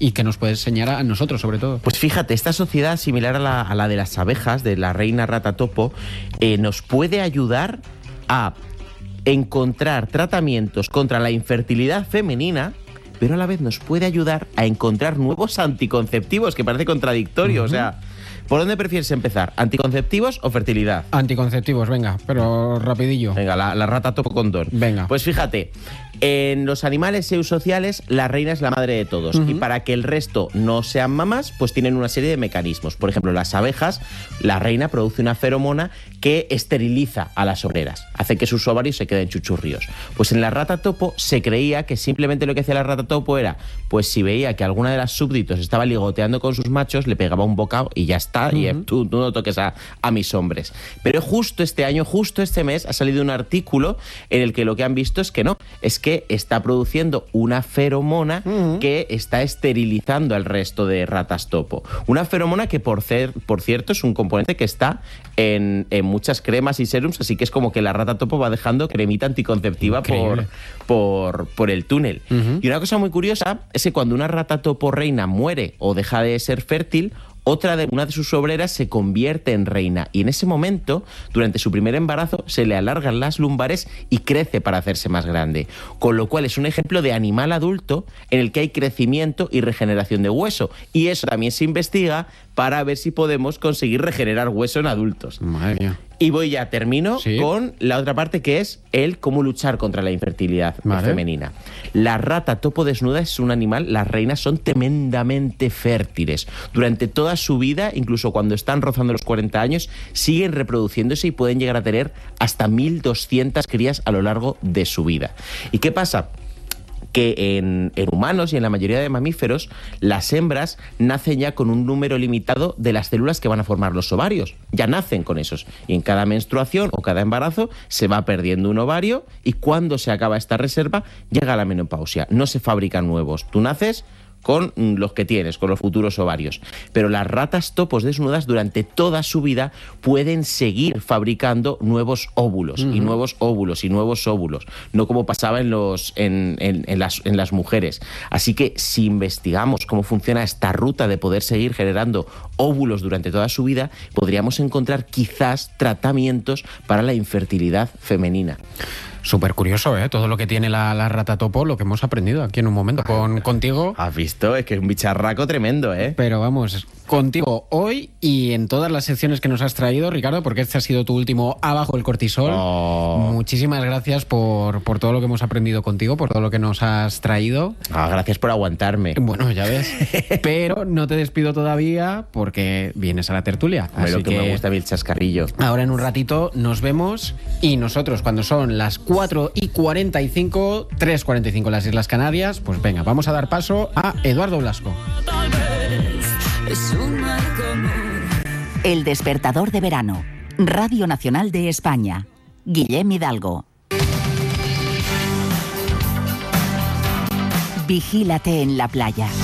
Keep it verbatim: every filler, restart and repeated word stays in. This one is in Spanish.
y que nos puede enseñar a nosotros, sobre todo. Pues fíjate, esta sociedad similar a la, a la de las abejas, de la reina rata topo, eh, nos puede ayudar a encontrar tratamientos contra la infertilidad femenina, pero a la vez nos puede ayudar a encontrar nuevos anticonceptivos, que parece contradictorio. Uh-huh. O sea, ¿por dónde prefieres empezar? ¿Anticonceptivos o fertilidad? Anticonceptivos, venga, pero rapidillo. Venga, la, la rata topo condón. Venga. Pues fíjate, en los animales eusociales la reina es la madre de todos. Uh-huh. Y para que el resto no sean mamás, pues tienen una serie de mecanismos. Por ejemplo, las abejas, la reina produce una feromona que esteriliza a las obreras, hace que sus ovarios se queden chuchurríos. Pues en la rata topo se creía que simplemente lo que hacía la rata topo era, pues si veía que alguna de las súbditos estaba ligoteando con sus machos, le pegaba un bocado y ya está, uh-huh. y eh, tú, tú no toques a, a mis hombres. Pero justo este año, justo este mes, ha salido un artículo en el que lo que han visto es que no, es que está produciendo una feromona uh-huh. que está esterilizando al resto de ratas topo. Una feromona que, por, cer- por cierto, es un componente que está en, en muchas cremas y serums, así que es como que la rata topo va dejando cremita anticonceptiva por, por, por el túnel. Uh-huh. Y una cosa muy curiosa es que cuando una rata topo reina muere o deja de ser fértil, otra de una de sus obreras se convierte en reina y en ese momento, durante su primer embarazo, se le alargan las lumbares y crece para hacerse más grande. Con lo cual es un ejemplo de animal adulto en el que hay crecimiento y regeneración de hueso. Y eso también se investiga para ver si podemos conseguir regenerar hueso en adultos. Madre mía. Y voy ya, termino ¿Sí? con la otra parte, que es el cómo luchar contra la infertilidad vale. femenina. La rata topo desnuda es un animal, las reinas son tremendamente fértiles. Durante toda su vida, incluso cuando están rozando los cuarenta años, siguen reproduciéndose y pueden llegar a tener hasta mil doscientas crías a lo largo de su vida. ¿Y qué pasa? Que en, en humanos y en la mayoría de mamíferos, las hembras nacen ya con un número limitado de las células que van a formar los ovarios. Ya nacen con esos. Y en cada menstruación o cada embarazo se va perdiendo un ovario y cuando se acaba esta reserva llega la menopausia. No se fabrican nuevos. Tú naces con los que tienes, con los futuros ovarios. Pero las ratas topos desnudas durante toda su vida pueden seguir fabricando nuevos óvulos, uh-huh. y nuevos óvulos y nuevos óvulos, no como pasaba en, los, en, en, en, las, en las mujeres. Así que si investigamos cómo funciona esta ruta de poder seguir generando óvulos durante toda su vida, podríamos encontrar quizás tratamientos para la infertilidad femenina. Súper curioso, ¿eh? Todo lo que tiene la, la rata topo, lo que hemos aprendido aquí en un momento con, contigo. ¿Has visto? Es que es un bicharraco tremendo, ¿eh? Pero vamos, contigo hoy y en todas las secciones que nos has traído, Ricardo, porque este ha sido tu último Abajo el cortisol. Oh. Muchísimas gracias por, por todo lo que hemos aprendido contigo, por todo lo que nos has traído. Ah, gracias por aguantarme. Bueno, ya ves. Pero no te despido todavía porque vienes a la tertulia. Hombre, así lo que, que me gusta a mí el chascarrillo. Ahora en un ratito nos vemos y nosotros cuando son las cuatro y cuarenta y cinco, tres cuarenta y cinco en las Islas Canarias, pues venga, vamos a dar paso a Eduardo Blasco. El despertador de verano. Radio Nacional de España. Guillem Hidalgo. Vigílate en la playa.